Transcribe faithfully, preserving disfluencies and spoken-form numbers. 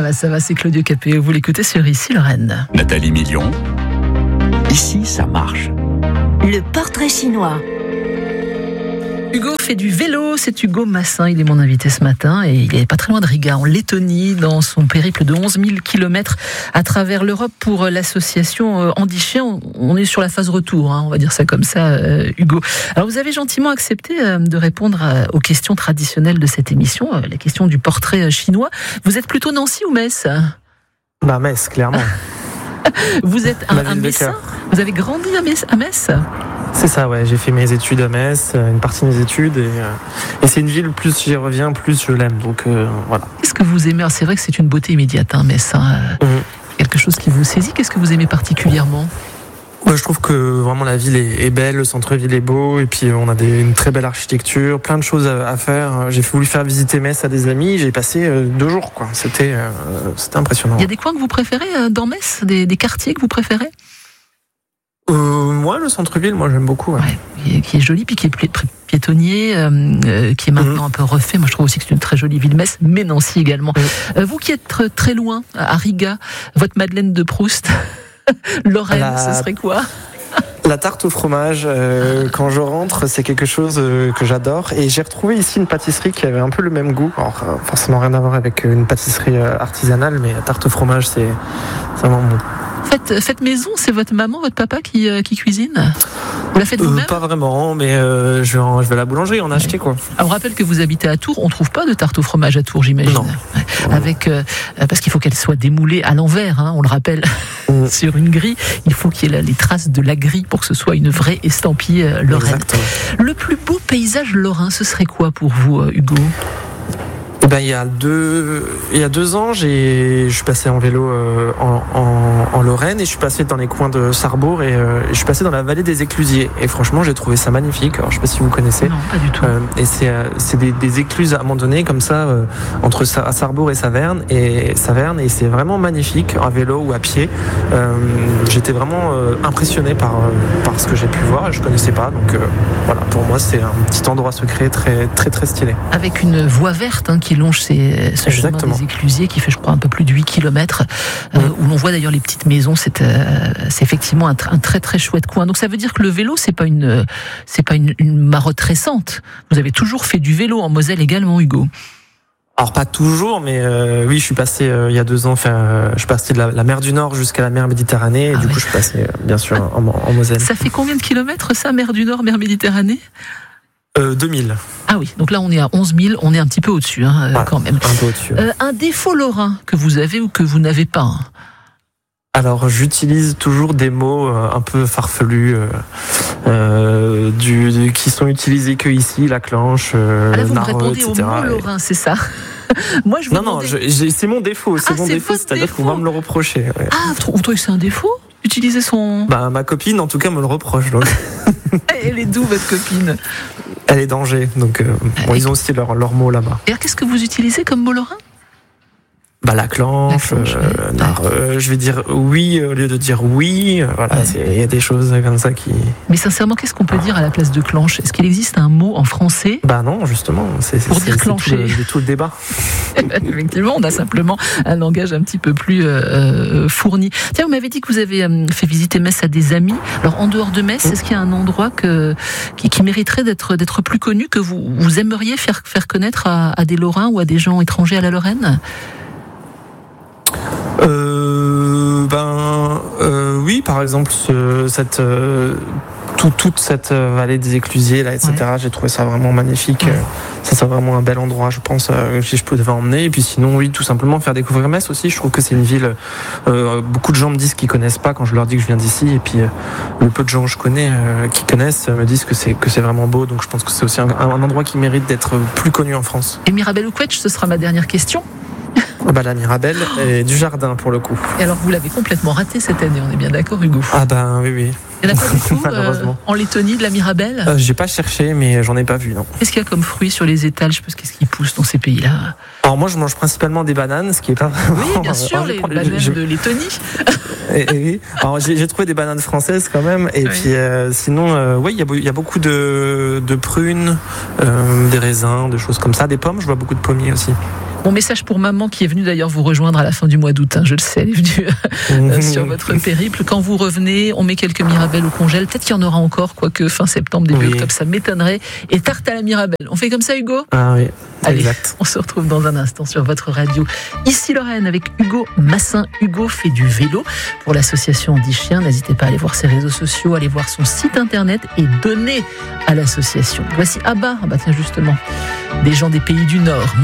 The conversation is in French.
va, ça va, c'est Claudio Capéo. Vous l'écoutez sur Ici Lorraine. Nathalie Million. Ici, ça marche. Le portrait chinois. Hugo fait du vélo, c'est Hugo Massin, il est mon invité ce matin et il est pas très loin de Riga, en Lettonie, dans son périple de onze mille kilomètres à travers l'Europe pour l'association Handichien. On est sur la phase retour, hein, on va dire ça comme ça, Hugo. Alors vous avez gentiment accepté de répondre aux questions traditionnelles de cette émission, les questions du portrait chinois. Vous êtes plutôt Nancy ou Metz ? Bah Metz, clairement. Vous êtes un, un Messin ? Vous avez grandi à Metz, à Metz ? C'est ça, ouais. J'ai fait mes études à Metz, une partie de mes études, et, euh, et c'est une ville, plus j'y reviens, plus je l'aime. Donc euh, voilà. Qu'est-ce que vous aimez ? C'est vrai que c'est une beauté immédiate, hein, Metz. Hein. Mmh. Quelque chose qui vous saisit. Qu'est-ce que vous aimez particulièrement ? Ouais, je trouve que vraiment la ville est, est belle, le centre-ville est beau, et puis on a des, une très belle architecture, plein de choses à, à faire. J'ai voulu faire visiter Metz à des amis, j'ai passé euh, deux jours, quoi. C'était, euh, c'était impressionnant. Il y a des coins que vous préférez euh, dans Metz, des, des quartiers que vous préférez ? Euh, moi, le centre-ville, moi, j'aime beaucoup. Ouais. Ouais, qui est joli, puis qui est piétonnier, euh, qui est maintenant mmh. un peu refait. Moi, je trouve aussi que c'est une très jolie ville, Metz, mais Nancy également. Mmh. Euh, vous qui êtes très, très loin, à Riga, votre Madeleine de Proust, Lorraine, la... ce serait quoi ? La tarte au fromage, euh, quand je rentre, c'est quelque chose euh, que j'adore. Et j'ai retrouvé ici une pâtisserie qui avait un peu le même goût. Alors, euh, forcément rien à voir avec une pâtisserie euh, artisanale, mais la tarte au fromage, c'est, c'est vraiment bon. Faites, faites maison, c'est votre maman, votre papa qui, euh, qui cuisine ? Vous la faites vous-même ? euh, Pas vraiment, mais euh, je, vais en, je vais à la boulangerie en acheter, quoi. Alors, on rappelle que vous habitez à Tours. On ne trouve pas de tarte au fromage à Tours, j'imagine. Non. Avec, euh, parce qu'il faut qu'elle soit démoulée à l'envers, hein, on le rappelle, mmh. sur une grille. Il faut qu'il y ait les traces de la grille pour que ce soit une vraie estampille euh, lorraine. Exactement. Le plus beau paysage lorrain, ce serait quoi pour vous, euh, Hugo ? Eh ben, il y a deux, il y a deux ans, j'ai, je suis passé en vélo euh, en, en, en Lorraine et je suis passé dans les coins de Sarrebourg et euh, je suis passé dans la vallée des Éclusiers. Et franchement, j'ai trouvé ça magnifique. Alors, je sais pas si vous connaissez. Non, pas du tout. Euh, et c'est, euh, c'est des, des écluses abandonnées comme ça euh, entre Sarrebourg et Saverne et Saverne et c'est vraiment magnifique à vélo ou à pied. Euh, j'étais vraiment euh, impressionné par euh, par ce que j'ai pu voir. Je connaissais pas, donc euh, voilà. Pour moi, c'est un petit endroit secret très très très stylé. Avec une voie verte hein, qui longe ces, ce chemin des Éclusiers qui fait je crois un peu plus de huit kilomètres euh, mmh. où l'on voit d'ailleurs les petites maisons. C'est, euh, c'est effectivement un, un très très chouette coin. Donc ça veut dire que le vélo c'est pas une c'est pas une, une marotte récente. Vous avez toujours fait du vélo en Moselle également, Hugo. Alors pas toujours, mais euh, oui, je suis passé euh, il y a deux ans. Enfin, euh, je suis passé de la, la mer du Nord jusqu'à la mer Méditerranée. Et ah du ouais. coup, je suis passé euh, bien sûr ah. en, en Moselle. Ça fait combien de kilomètres ça, mer du Nord, mer Méditerranée ? Euh, deux mille. Ah oui, donc là on est à onze mille, on est un petit peu au-dessus hein, ouais, quand même. Un peu au-dessus. Euh, un défaut lorrain que vous avez ou que vous n'avez pas hein. Alors j'utilise toujours des mots euh, un peu farfelus euh, euh, du, du, qui sont utilisés que ici, la clanche, euh, ah là, vous Naro, me répondez et cetera. Au mot lorrain, c'est ça. Moi, je vous non, demandais... non, je, j'ai, c'est mon défaut, c'est ah, mon c'est défaut, c'est-à-dire défaut. qu'on va me le reprocher. Ouais. Ah, vous trouvez que c'est un défaut ? Utiliser son... Bah, ma copine, en tout cas, me le reproche. Donc. Elle est d'où, votre copine ? Elle est d'Angers, donc euh, bon, ils ont aussi leurs leur mots là-bas. Et alors, qu'est-ce que vous utilisez comme mot lorrain ? Bah, la clanche, la clanche euh, ouais. nar, euh, je vais dire oui au lieu de dire oui. Voilà, il ouais. y a des choses comme ça qui. Mais sincèrement, qu'est-ce qu'on peut dire à la place de clanche ? Est-ce qu'il existe un mot en français ? Bah non, justement, c'est, pour c'est, dire c'est clencher. Tout le, tout le débat. Effectivement, on a simplement un langage un petit peu plus euh, fourni. Tiens, vous m'avez dit que vous avez euh, fait visiter Metz à des amis. Alors, en dehors de Metz, est-ce qu'il y a un endroit que, qui, qui mériterait d'être, d'être plus connu, que vous, vous aimeriez faire, faire connaître à, à des Lorrains ou à des gens étrangers à la Lorraine ? Euh, ben euh, oui, par exemple ce, cette euh, tout, toute cette vallée des Éclusiers là, et cetera. Ouais. J'ai trouvé ça vraiment magnifique. Ouais. Ça c'est vraiment un bel endroit, je pense, euh, si je peux devais emmener. Et puis sinon, oui, tout simplement faire découvrir Metz aussi. Je trouve que c'est une ville. Euh, beaucoup de gens me disent qu'ils connaissent pas quand je leur dis que je viens d'ici. Et puis euh, le peu de gens que je connais euh, qui connaissent me disent que c'est que c'est vraiment beau. Donc je pense que c'est aussi un, un endroit qui mérite d'être plus connu en France. Et Mirabel ou Quetch, ce sera ma dernière question. Bah, la Mirabelle et du jardin pour le coup. Et alors vous l'avez complètement raté cette année, on est bien d'accord, Hugo ? Ah ben oui oui. Il n'y en a pas beaucoup euh, en Lettonie de la Mirabelle ? euh, J'ai pas cherché, mais j'en ai pas vu, non. Qu'est-ce qu'il y a comme fruits sur les étals ? Je sais pas qu'est-ce qui pousse dans ces pays-là. Alors moi je mange principalement des bananes, ce qui est pas vraiment... Oui bien sûr, alors, les prendre... bananes je... de Lettonie. et, et, alors j'ai, j'ai trouvé des bananes françaises quand même, et oui. puis euh, sinon, euh, oui, il y, y a beaucoup de, de prunes, euh, des raisins, des choses comme ça, des pommes, je vois beaucoup de pommiers aussi. Bon message pour maman qui est venue d'ailleurs vous rejoindre à la fin du mois d'août, hein, je le sais, elle est venue euh, sur votre périple. Quand vous revenez, on met quelques mirabelles au congèle. Peut-être qu'il y en aura encore, quoique fin septembre, début oui. octobre, ça m'étonnerait. Et tarte à la mirabelle. On fait comme ça, Hugo ? Ah oui, allez, exact. On se retrouve dans un instant sur votre radio. Ici Lorraine avec Hugo Massin. Hugo fait du vélo pour l'association Andy Chien. N'hésitez pas à aller voir ses réseaux sociaux, aller voir son site internet et donner à l'association. Voici Abba, ah bah tiens justement, des gens des pays du Nord.